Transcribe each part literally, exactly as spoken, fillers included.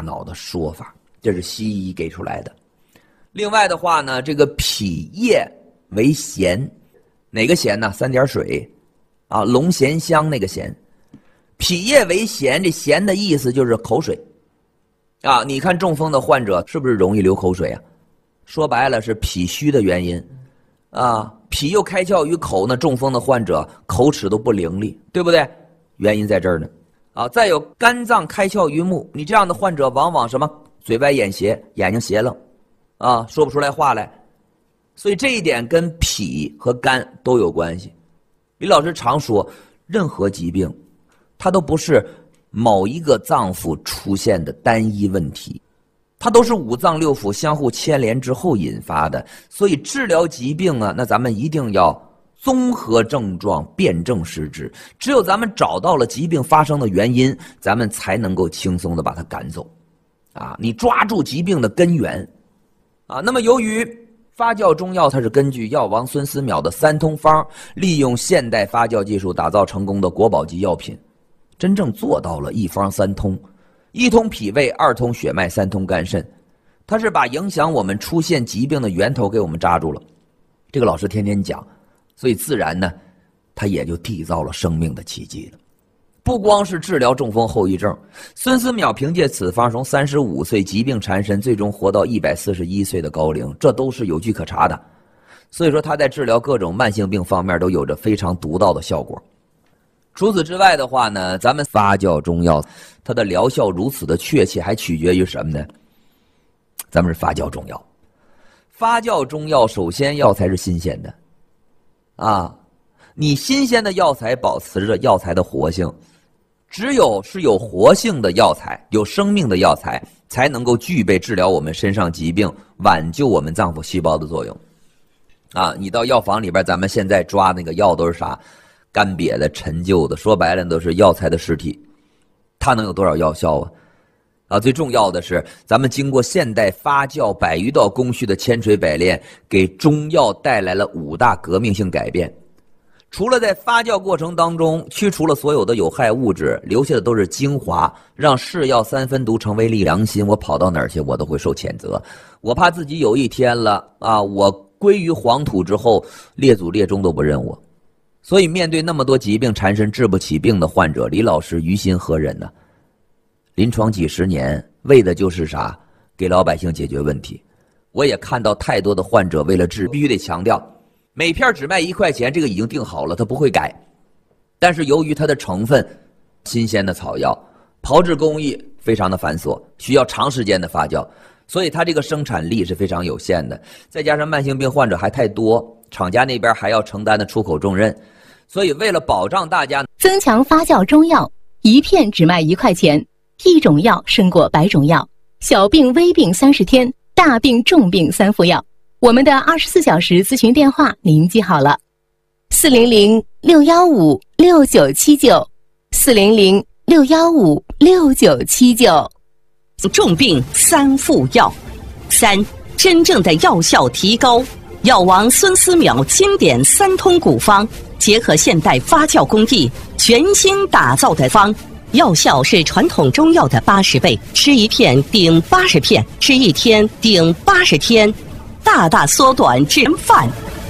脑的说法，这是西医给出来的。另外的话呢，这个脾液为咸，哪个咸呢？三点水啊，龙涎香那个咸。脾液为咸，这咸的意思就是口水啊。你看中风的患者是不是容易流口水啊？说白了是脾虚的原因啊。脾又开窍于口呢，中风的患者口齿都不伶俐，对不对？原因在这儿呢啊。再有肝脏开窍于目，你这样的患者往往什么？嘴歪眼斜，眼睛斜楞啊，说不出来话来。所以这一点跟脾和肝都有关系。李老师常说，任何疾病它都不是某一个脏腑出现的单一问题，它都是五脏六腑相互牵连之后引发的。所以治疗疾病啊，那咱们一定要综合症状，辨证施治。只有咱们找到了疾病发生的原因，咱们才能够轻松的把它赶走啊！你抓住疾病的根源啊。那么由于发酵中药它是根据药王孙思邈的三通方，利用现代发酵技术打造成功的国宝级药品，真正做到了一方三通，一通脾胃，二通血脉，三通肝肾。它是把影响我们出现疾病的源头给我们扎住了。这个老师天天讲，所以自然呢，他也就缔造了生命的奇迹了。不光是治疗中风后遗症，孙思邈凭借此方从三十五岁疾病缠身，最终活到一百四十一岁的高龄，这都是有据可查的。所以说他在治疗各种慢性病方面都有着非常独到的效果。除此之外的话呢，咱们发酵中药它的疗效如此的确切，还取决于什么呢？咱们是发酵中药，发酵中药首先药材是新鲜的啊，你新鲜的药材保持着药材的活性，只有是有活性的药材，有生命的药材，才能够具备治疗我们身上疾病，挽救我们脏腑细胞的作用啊。你到药房里边，咱们现在抓那个药都是啥？干瘪的、陈旧的，说白了都是药材的尸体，它能有多少药效啊？啊，最重要的是，咱们经过现代发酵百余道工序的千锤百炼，给中药带来了五大革命性改变。除了在发酵过程当中去除了所有的有害物质，留下的都是精华，让是药三分毒成为利良心，我跑到哪儿去我都会受谴责。我怕自己有一天了啊，我归于黄土之后，列祖列宗都不认我。所以面对那么多疾病缠身治不起病的患者，李老师于心何忍呢？临床几十年为的就是啥？给老百姓解决问题。我也看到太多的患者为了治，必须得强调每片只卖一块钱，这个已经定好了，它不会改。但是由于它的成分新鲜的草药，炮制工艺非常的繁琐，需要长时间的发酵，所以它这个生产力是非常有限的。再加上慢性病患者还太多，厂家那边还要承担的出口重任，所以为了保障大家， 增强发酵中药，一片只卖一块钱，一种药胜过百种药，小病微病三十天，大病重病三副药。我们的二十四小时咨询电话您记好了，四零零六幺五六九七九，四零零六幺五六九七九。 重病三副药，三真正的药效提高。药王孙思邈经典三通古方，结合现代发酵工艺，全新打造的方。药效是传统中药的八十倍，吃一片顶八十片，吃一天顶八十天，大大缩短治疗饭。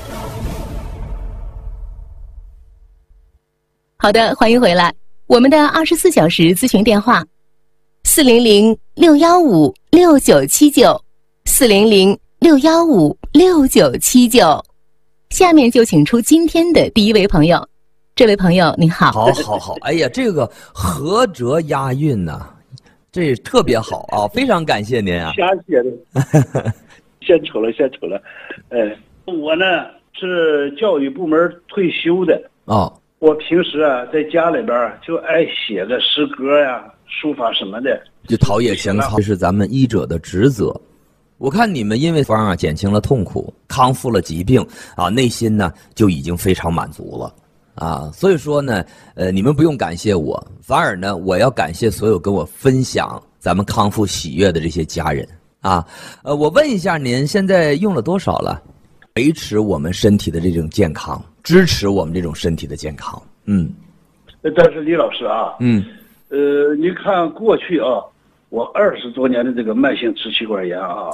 好的，欢迎回来。我们的二十四小时咨询电话：四零零六幺五六九七九，四零零六幺五六九七九。下面就请出今天的第一位朋友。这位朋友您好。 好好好，哎呀，这个合辙押韵呐、啊，这特别好啊，非常感谢您啊。 瞎写的，献丑了，献丑了。呃，我呢是教育部门退休的哦。 我平时啊在家里边就爱写个诗歌呀、书法什么的， 就陶冶情操，这是咱们医者的职责。我看你们因为方啊减轻了痛苦，康复了疾病啊，内心呢就已经非常满足了。啊，所以说呢，呃，你们不用感谢我，反而呢，我要感谢所有跟我分享咱们康复喜悦的这些家人啊。呃，我问一下您，现在用了多少了？维持我们身体的这种健康，支持我们这种身体的健康。嗯。 但是李老师啊， 嗯， 呃，你看过去啊， 我二十多年的这个慢性支气管炎啊，